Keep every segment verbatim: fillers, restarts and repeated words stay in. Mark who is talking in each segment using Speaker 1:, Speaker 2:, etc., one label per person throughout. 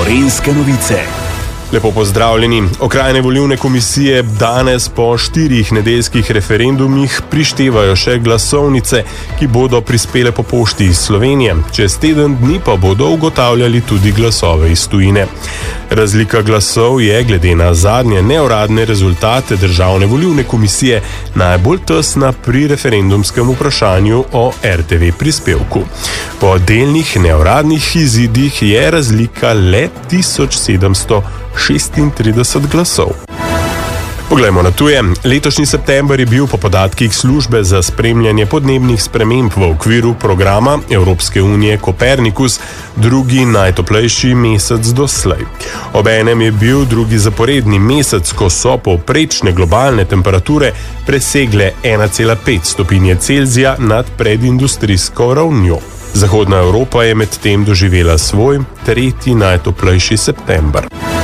Speaker 1: Gorenjske novice.
Speaker 2: Lepo pozdravljeni. Okrajne volilne komisije danes po štirih nedeljskih referendumih prištevajo še glasovnice, ki bodo prispele po pošti iz Slovenije. Čez teden dni pa bodo ugotavljali tudi glasove iz tujine. Razlika glasov je, glede na zadnje neuradne rezultate Državne volilne komisije, najbolj tesna pri referendumskem vprašanju o er te ve prispevku. Po delnih neuradnih izidih je razlika le tisoč sedemsto šestintrideset glasov. Poglejmo na tuje. Letošnji september je bil po podatkih službe za spremljanje podnebnih sprememb v okviru programa Evropske unije Kopernikus drugi najtoplejši mesec doslej. Obenem je bil drugi zaporedni mesec, ko so povprečne globalne temperature presegle ena cela pet stopinje Celzija nad predindustrijsko ravnjo. Zahodna Evropa je medtem doživela svoj tretji najtoplejši september.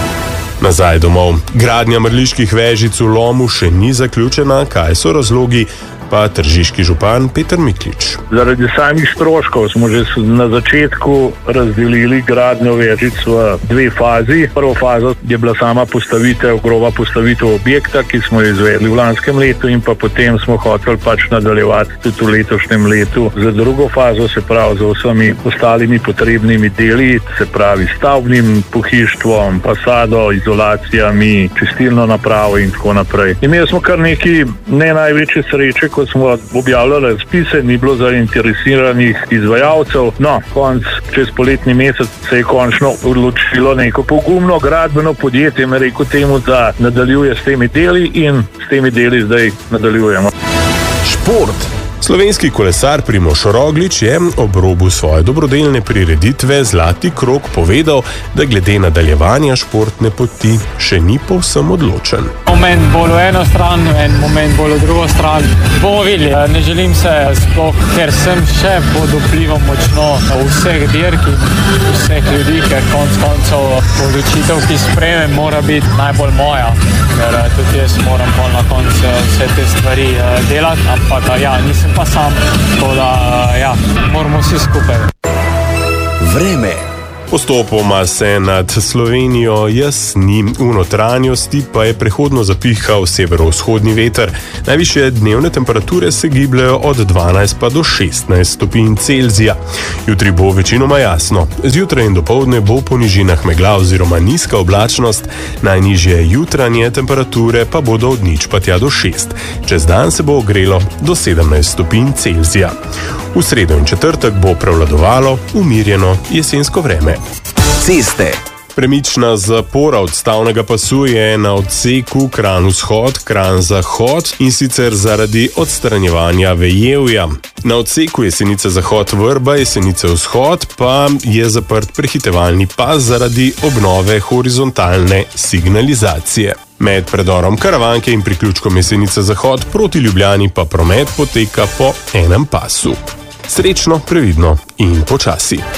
Speaker 2: Nazaj domov. Gradnja mrliških vežic v Lomu še ni zaključena. Kaj so razlogi? Pa tržiški župan Peter Miklič.
Speaker 3: Zaradi samih stroškov smo že na začetku razdelili gradnjo vežic v dve fazi. Prvo fazo je bila sama postavitev, groba postavitev objekta, ki smo jo izvedli v lanskem letu, in pa potem smo hoteli pač nadaljevati tudi v letošnjem letu. Za drugo fazo, se pravi za vsemi ostalimi potrebnimi deli, se pravi stavbnim pohištvom, fasado, izolacijami, čistilno napravo in tako naprej. Imeli smo kar neki ne največje sreče, ko smo objavljali razpise, ni bilo zainteresiranih izvajalcev. No, konc čez poletni mesec se je končno odločilo neko pogumno gradbeno podjetje, me rekel temu, da nadaljuje s temi deli, in s temi deli zdaj nadaljujemo.
Speaker 1: Šport.
Speaker 2: Slovenski kolesar Primož Roglič je ob robu svoje dobrodelne prireditve Zlati krog povedal, da glede nadaljevanja športne poti še ni povsem odločen.
Speaker 4: Moment bolj v eno stran, en moment bolj v drugo stran. Bomo videli. Ne želim se sploh, ker sem še pod vplivom močno vseh dirk in vseh ljudi, ker konc koncev odločitev, ki sprejmem, mora biti najbolj moja, ker tudi jaz moram pol na koncu vse te stvari delati, ampak ja, nisem pa sam, tako da ja, moramo vsi skupaj.
Speaker 1: Vreme.
Speaker 2: Postopoma se nad Slovenijo jasni, v notranjosti pa je prehodno zapihal severovzhodni veter. Najvišje dnevne temperature se gibljajo od dvanajst pa do šestnajst stopinj Celzija. Jutri bo večinoma jasno. Zjutraj in dopoldne bo po nižinah megla oziroma nizka oblačnost, najnižje jutranje temperature pa bodo od nič pa tja do šest. Čez dan se bo ogrelo do sedemnajst stopinj Celzija. V sredo in četrtek bo prevladovalo umirjeno jesensko vreme.
Speaker 1: Ceste.
Speaker 2: Premična zapora odstavnega pasu je na odseku Kranj-vzhod, Kranj-zahod, in sicer zaradi odstranjevanja vejevja. Na odseku Jesenice-zahod-Vrba, Jesenice-vzhod pa je zaprt prehitevalni pas zaradi obnove horizontalne signalizacije. Med predorom Karavanke in priključkom Jesenice-zahod proti Ljubljani pa promet poteka po enem pasu. Srečno, previdno in počasi.